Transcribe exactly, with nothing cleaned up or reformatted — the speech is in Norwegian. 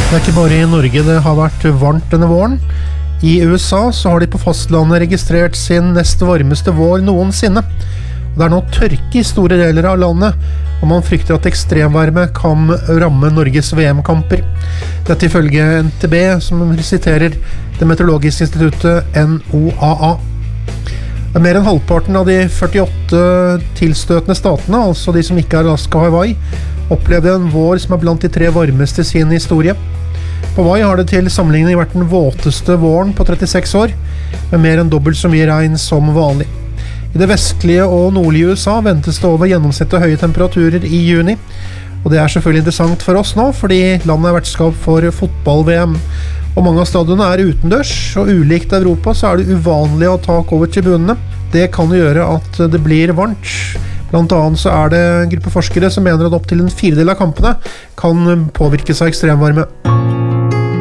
Det er ikke bare i Norge det har vært varmt denne våren. I U S A så har de på fastlandet registrert sin nest varmeste vår noensinne. Det er nå tørke i store deler av landet, og man frykter at ekstremvarme kan ramme Norges V M-kamper. Dette ifølge N T B, som siterer det meteorologiske instituttet N O A A. Det er mer enn halvparten av de førtiåtte tilstøtende statene, altså de som ikke er Alaska og Hawaii, opplevde en vår som er blant de tre varmeste i sin historie. På Hawaii har det til sammenligning vært den våteste våren på trettiseks år, med mer enn dobbelt så mye regn som vanlig. I det vestlige og nordlige U S A ventes det over gjennomsnittet høye temperaturer i juni, og det er selvfølgelig interessant for oss nå, fordi landet er vertskap for fotball-V M. Og mange av stadionene er utendørs, og ulikt Europa så er det uvanlig å ha tak over tribunene. Det kan gjøre at det blir varmt. Blant annet så er det en gruppe forskere som mener at opp til en firedel av kampene kan påvirkes av ekstremvarme.